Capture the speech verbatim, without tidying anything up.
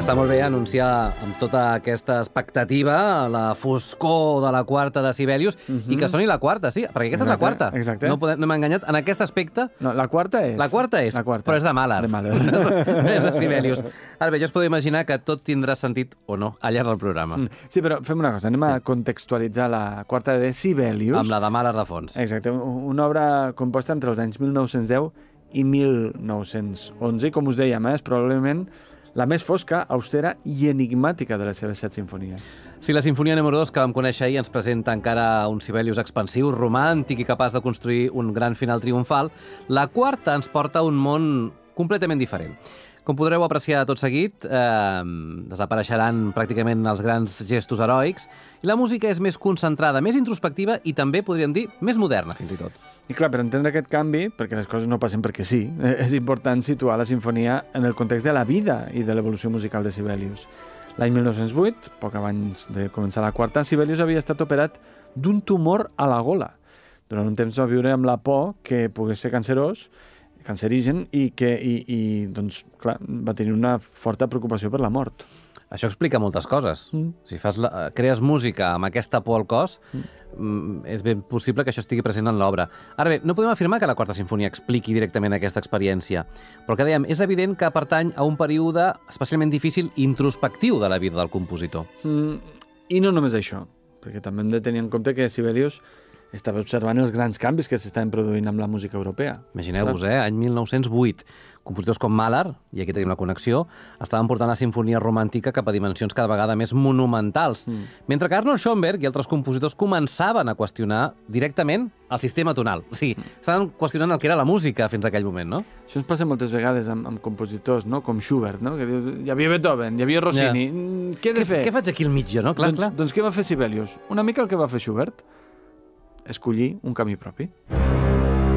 Està molt bé anunciar amb tota aquesta expectativa la foscor de la quarta de Sibelius uh -huh. i que soni la quarta, sí, perquè aquesta exacte, és la quarta. Exacte. No, podem, no m'he enganyat. En aquest aspecte... No, la quarta és. La quarta és, la quarta. però és de Mahler. De Mahler. No és de Sibelius. Ara bé, jo us puc imaginar que tot tindrà sentit o no al llarg del programa. Sí, però fem una cosa, anem a contextualitzar la quarta de Sibelius. Amb la de Mahler de fons. Exacte, una obra composta entre els anys mil nou-cents deu i mil nou-cents onze, i com us dèiem, eh, és probablement la més fosca, austera i enigmàtica de les seves set sinfonies. Sí, la sinfonia número dos que vam conèixer ahir ens presenta encara un Sibelius expansiu, romàntic i capaç de construir un gran final triomfal. La quarta ens porta a un món completament diferent. Com podreu apreciar tot seguit, eh, desapareixeran pràcticament els grans gestos heroics i la música és més concentrada, més introspectiva i també, podríem dir, més moderna, fins i tot. I clar, per entendre aquest canvi, perquè les coses no passen perquè sí, és important situar la sinfonia en el context de la vida i de l'evolució musical de Sibelius. L'any mil nou-cents vuit, poc abans de començar la quarta, Sibelius havia estat operat d'un tumor a la gola. Durant un temps va viure amb la por que pogués ser cancerós, cancerigen, i que i, i, doncs, clar, va tenir una forta preocupació per la mort. Això explica moltes coses. Mm. Si fas la, crees música amb aquesta por al cos, mm. és ben possible que això estigui present en l'obra. Ara bé, no podem afirmar que la quarta sinfonia expliqui directament aquesta experiència, però que dèiem, és evident que pertany a un període especialment difícil i introspectiu de la vida del compositor. Mm, I no només això, perquè també hem de tenir en compte que Sibelius estava observant els grans canvis que s'estaven produint amb la música europea. Imagineu-vos, eh? Any mil nou-cents vuit, compositors com Mahler, i aquí tenim la connexió, estaven portant la sinfonia romàntica cap a dimensions cada vegada més monumentals, mm. mentre que Arnold Schoenberg i altres compositors començaven a qüestionar directament el sistema tonal. O sigui, estaven qüestionant el que era la música fins a aquell moment, no? Això ens passa moltes vegades amb, amb compositors, no? Com Schubert, no? Que dius, hi havia Beethoven, hi havia Rossini, yeah. mm, què he de què, fer? Què faig aquí al mig jo, no? Clar, doncs, clar. doncs què va fer Sibelius? Una mica el que va fer Schubert. Escollir un camí propi.